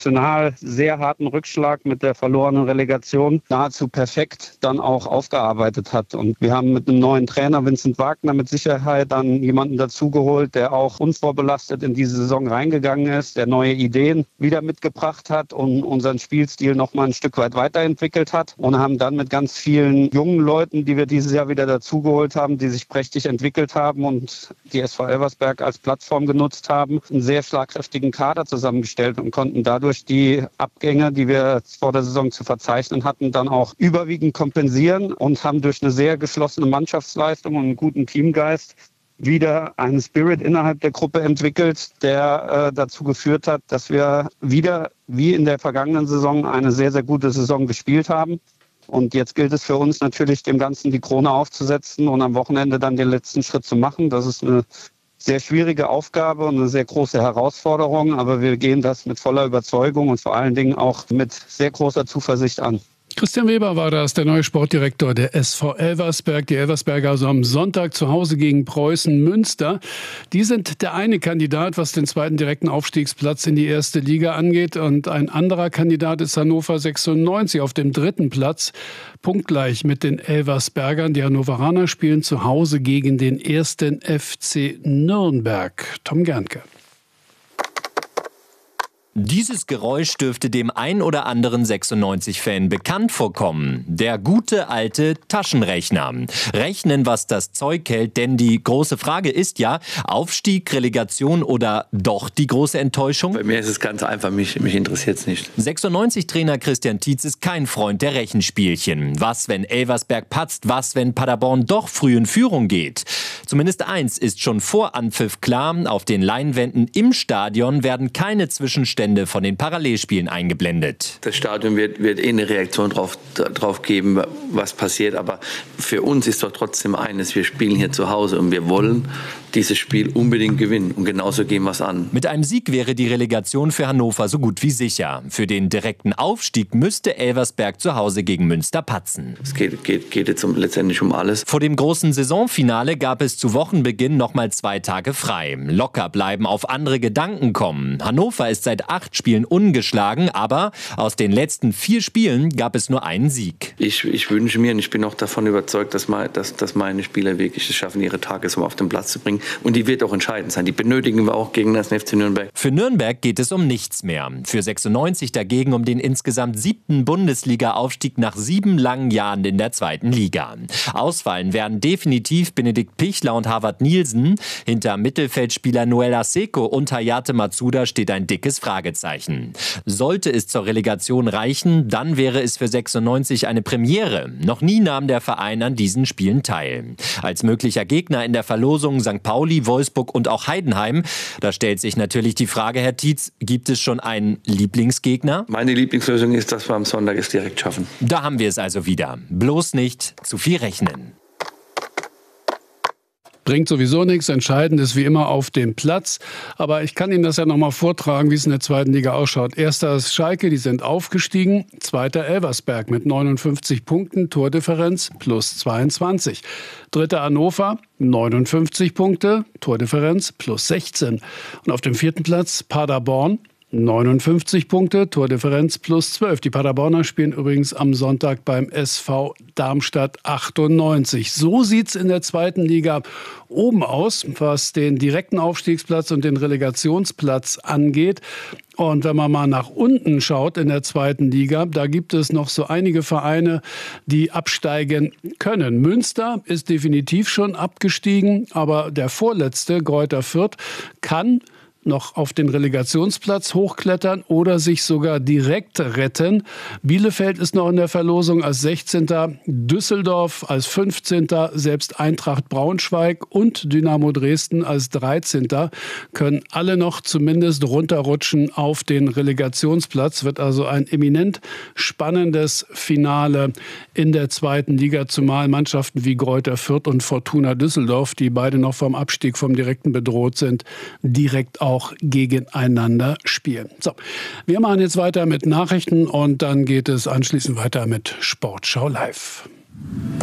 emotional sehr harten Rückschlag mit der verlorenen Relegation nahezu perfekt dann auch aufgearbeitet hat. Und wir haben mit einem neuen Trainer, Vincent Wagner, mit Sicherheit dann jemanden dazugeholt, der auch unvorbelastet in diese Saison reingegangen ist, der neue Ideen wieder mitgebracht hat und unseren Spielstil noch mal ein Stück weit weiterentwickelt hat. Und haben dann mit ganz vielen jungen Leuten, die wir dieses Jahr wieder dazugeholt haben, die sich prächtig entwickelt haben und die SV Elversberg als Plattform genutzt haben, einen sehr schlagkräftigen Kader zusammengestellt und konnten dadurch die Abgänge, die wir vor der Saison zu verzeichnen hatten, dann auch überwiegend kompensieren und haben durch eine sehr geschlossene Mannschaftsleistung und einen guten Teamgeist wieder einen Spirit innerhalb der Gruppe entwickelt, der dazu geführt hat, dass wir wieder, wie in der vergangenen Saison, eine sehr, sehr gute Saison gespielt haben. Und jetzt gilt es für uns natürlich, dem Ganzen die Krone aufzusetzen und am Wochenende dann den letzten Schritt zu machen. Das ist eine sehr schwierige Aufgabe und eine sehr große Herausforderung, aber wir gehen das mit voller Überzeugung und vor allen Dingen auch mit sehr großer Zuversicht an. Christian Weber war das, der neue Sportdirektor der SV Elversberg. Die Elversberger also am Sonntag zu Hause gegen Preußen Münster. Die sind der eine Kandidat, was den zweiten direkten Aufstiegsplatz in die erste Liga angeht. Und ein anderer Kandidat ist Hannover 96 auf dem dritten Platz. Punktgleich mit den Elversbergern. Die Hannoveraner spielen zu Hause gegen den ersten FC Nürnberg. Tom Gernke. Dieses Geräusch dürfte dem ein oder anderen 96-Fan bekannt vorkommen. Der gute alte Taschenrechner. Rechnen, was das Zeug hält, denn die große Frage ist ja, Aufstieg, Relegation oder doch die große Enttäuschung? Bei mir ist es ganz einfach, mich interessiert es nicht. 96-Trainer Christian Tietz ist kein Freund der Rechenspielchen. Was, wenn Elversberg patzt? Was, wenn Paderborn doch früh in Führung geht? Zumindest eins ist schon vor Anpfiff klar, auf den Leinwänden im Stadion werden keine Zwischenstände von den Parallelspielen eingeblendet. Das Stadion wird eine Reaktion drauf geben, was passiert. Aber für uns ist doch trotzdem eines, wir spielen hier zu Hause und wir wollen dieses Spiel unbedingt gewinnen. Und genauso gehen wir es an. Mit einem Sieg wäre die Relegation für Hannover so gut wie sicher. Für den direkten Aufstieg müsste Elversberg zu Hause gegen Münster patzen. Es geht jetzt letztendlich um alles. Vor dem großen Saisonfinale gab es zu Wochenbeginn noch mal 2 Tage frei. Locker bleiben, auf andere Gedanken kommen. Hannover ist seit 8 Spielen ungeschlagen, aber aus den letzten 4 Spielen gab es nur einen Sieg. Ich wünsche mir und ich bin auch davon überzeugt, dass meine Spieler wirklich es schaffen, ihre Tagesform auf den Platz zu bringen. Und die wird auch entscheidend sein. Die benötigen wir auch gegen das FC Nürnberg. Für Nürnberg geht es um nichts mehr. Für 96 dagegen um den insgesamt 7. Bundesliga-Aufstieg nach 7 langen Jahren in der 2. Liga. Ausfallen werden definitiv Benedikt Pichler und Harvard Nielsen. Hinter Mittelfeldspieler Noel Aseko und Hayate Matsuda steht ein dickes Fragezeichen. Sollte es zur Relegation reichen, dann wäre es für 96 eine Premiere. Noch nie nahm der Verein an diesen Spielen teil. Als möglicher Gegner in der Verlosung St. Pauli, Wolfsburg und auch Heidenheim. Da stellt sich natürlich die Frage, Herr Tietz, gibt es schon einen Lieblingsgegner? Meine Lieblingslösung ist, dass wir am Sonntag es direkt schaffen. Da haben wir es also wieder. Bloß nicht zu viel rechnen. Bringt sowieso nichts. Entscheidend ist wie immer auf dem Platz. Aber ich kann Ihnen das ja noch mal vortragen, wie es in der 2. Liga ausschaut. Erster ist Schalke, die sind aufgestiegen. Zweiter Elversberg mit 59 Punkten, Tordifferenz plus 22. Dritter Hannover, 59 Punkte, Tordifferenz plus 16. Und auf dem 4. Platz Paderborn, 59 Punkte, Tordifferenz plus 12. Die Paderborner spielen übrigens am Sonntag beim SV Darmstadt 98. So sieht's in der 2. Liga oben aus, was den direkten Aufstiegsplatz und den Relegationsplatz angeht. Und wenn man mal nach unten schaut in der 2. Liga, da gibt es noch so einige Vereine, die absteigen können. Münster ist definitiv schon abgestiegen, aber der vorletzte, Greuther Fürth, kann noch auf den Relegationsplatz hochklettern oder sich sogar direkt retten. Bielefeld ist noch in der Verlosung als 16. Düsseldorf als 15. Selbst Eintracht Braunschweig und Dynamo Dresden als 13. können alle noch zumindest runterrutschen auf den Relegationsplatz. Wird also ein eminent spannendes Finale in der 2. Liga, zumal Mannschaften wie Greuther Fürth und Fortuna Düsseldorf, die beide noch vom Abstieg, vom Direkten bedroht sind, direkt auch gegeneinander spielen. So, wir machen jetzt weiter mit Nachrichten und dann geht es anschließend weiter mit Sportschau live.